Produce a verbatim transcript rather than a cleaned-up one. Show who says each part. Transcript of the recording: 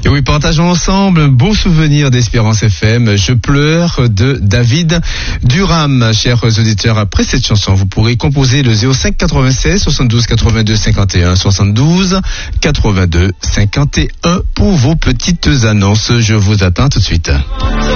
Speaker 1: Et oui, partageons ensemble un beau souvenir d'Espérance F M. Je pleure de David Durham. Chers auditeurs, après cette chanson, vous pourrez composer le zéro cinq quatre-vingt-seize soixante-douze quatre-vingt-deux cinquante et un soixante-douze quatre-vingt-deux cinquante et un pour vos petites annonces. Je vous attends tout de suite.